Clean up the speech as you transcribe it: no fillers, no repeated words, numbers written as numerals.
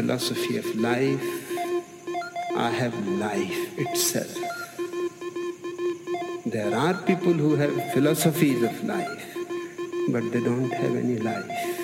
philosophy of life. I have life itself. There are people who have philosophies of life, but they don't have any life.